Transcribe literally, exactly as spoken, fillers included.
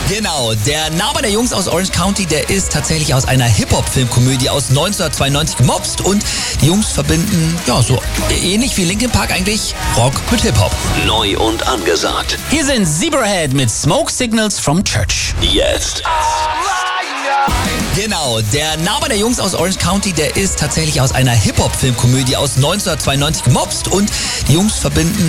Genau, der Name der Jungs aus Orange County, der ist tatsächlich aus einer Hip-Hop-Filmkomödie aus neunzehnhundertzweiundneunzig gemopst und die Jungs verbinden, ja, so ähnlich wie Linkin Park eigentlich Rock mit Hip-Hop. Neu und angesagt. Hier sind Zebrahead mit Smoke Signals from Church. Jetzt. Genau, der Name der Jungs aus Orange County, der ist tatsächlich aus einer Hip-Hop-Filmkomödie aus neunzehnhundertzweiundneunzig gemopst und die Jungs verbinden